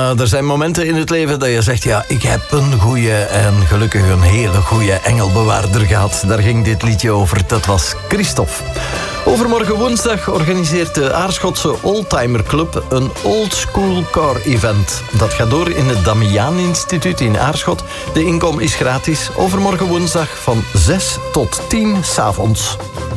er zijn momenten in het leven dat je zegt... ja, ik heb een goede en gelukkig een hele goede engelbewaarder gehad. Daar ging dit liedje over. Dat was Christophe. Overmorgen woensdag organiseert de Aarschotse Oldtimer Club... een Old School Car Event. Dat gaat door in het Damiaan Instituut in Aarschot. De inkom is gratis. Overmorgen woensdag van 6 tot 10 's avonds.